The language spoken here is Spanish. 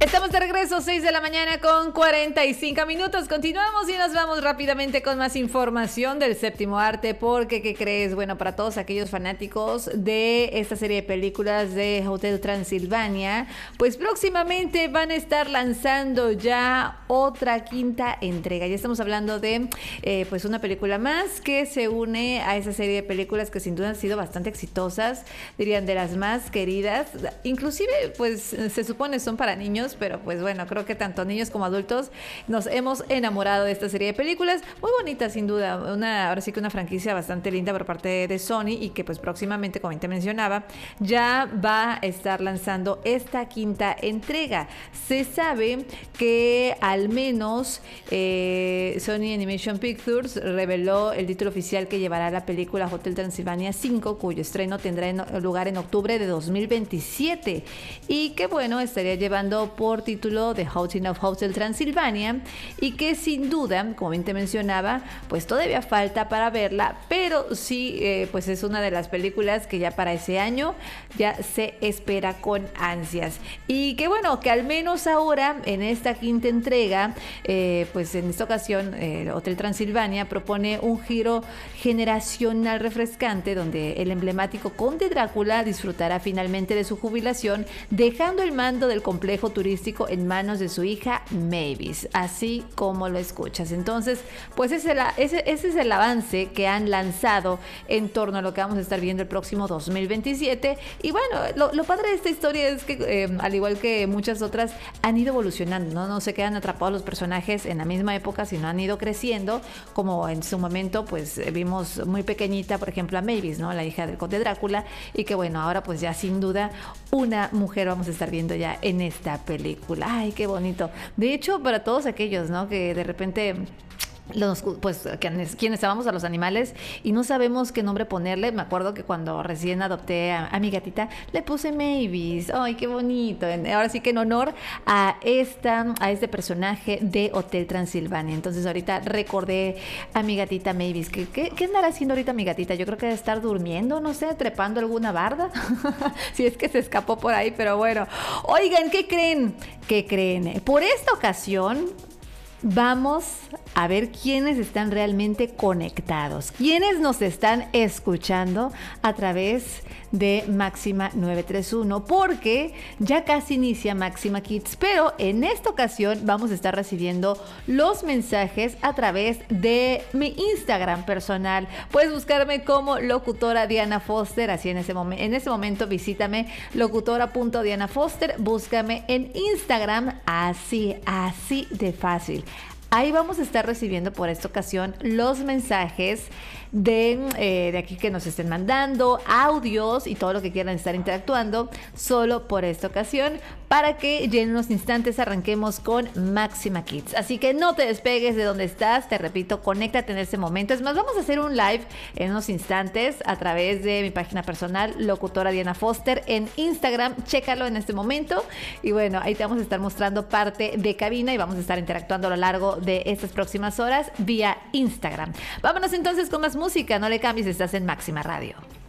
Estamos de regreso, 6 de la mañana con 45 minutos. Continuamos y nos vamos rápidamente con más información del séptimo arte, porque ¿qué crees? Bueno, para todos aquellos fanáticos de esta serie de películas de Hotel Transilvania, pues próximamente van a estar lanzando ya otra quinta entrega. Ya estamos hablando de pues una película más que se une a esa serie de películas que sin duda han sido bastante exitosas, dirían de las más queridas. Inclusive pues se supone son para niños, pero pues bueno, creo que tanto niños como adultos nos hemos enamorado de esta serie de películas. Muy bonita sin duda, ahora sí que una franquicia bastante linda por parte de Sony, y que pues próximamente, como te mencionaba, ya va a estar lanzando esta quinta entrega. Se sabe que al menos Sony Animation Pictures reveló el título oficial que llevará la película Hotel Transilvania 5, cuyo estreno tendrá lugar en octubre de 2027, y que bueno, estaría llevando por título The Haunting of Hotel Transilvania, y que sin duda, como bien te mencionaba, pues todavía falta para verla, pero sí, pues es una de las películas que ya para ese año ya se espera con ansias. Y que bueno, que al menos ahora en esta quinta entrega, pues en esta ocasión Hotel Transilvania propone un giro generacional refrescante, donde el emblemático Conde Drácula disfrutará finalmente de su jubilación, dejando el mando del complejo turístico en manos de su hija Mavis, así como lo escuchas. Entonces, pues ese es el avance que han lanzado en torno a lo que vamos a estar viendo el próximo 2027. Y bueno, lo padre de esta historia es que al igual que muchas otras, han ido evolucionando, ¿no? No se quedan atrapados los personajes en la misma época, sino han ido creciendo, como en su momento pues vimos muy pequeñita, por ejemplo, a Mavis, ¿no? La hija del Conde Drácula, y que bueno, ahora pues ya sin duda una mujer vamos a estar viendo ya en esta película. Ay, qué bonito. De hecho, para todos aquellos, ¿no?, que de repente pues quienes amamos a los animales y no sabemos qué nombre ponerle. Me acuerdo que cuando recién adopté a mi gatita, le puse Mavis. Ay, qué bonito. Ahora sí que en honor a este personaje de Hotel Transilvania. Entonces ahorita recordé a mi gatita Mavis. ¿Qué andará haciendo ahorita mi gatita? Yo creo que debe estar durmiendo, no sé, trepando alguna barda. Si es que se escapó por ahí, pero bueno. Oigan, ¿qué creen? ¿Qué creen? Por esta ocasión vamos a ver quiénes están realmente conectados, quiénes nos están escuchando a través de Máxima 931, porque ya casi inicia Máxima Kids, pero en esta ocasión vamos a estar recibiendo los mensajes a través de mi Instagram personal. Puedes buscarme como locutora Diana Foster, así en ese momento visítame locutora.dianafoster, búscame en Instagram, así de fácil. Ahí vamos a estar recibiendo por esta ocasión los mensajes de aquí que nos estén mandando, audios y todo lo que quieran estar interactuando, solo por esta ocasión, para que ya en unos instantes arranquemos con Máxima Kids. Así que no te despegues de donde estás, te repito, conéctate en este momento. Es más, vamos a hacer un live en unos instantes a través de mi página personal, locutora Diana Foster, en Instagram. Chécalo en este momento. Y bueno, ahí te vamos a estar mostrando parte de cabina y vamos a estar interactuando a lo largo de estas próximas horas vía Instagram. Vámonos entonces con más música. No le cambies, estás en Máxima Radio.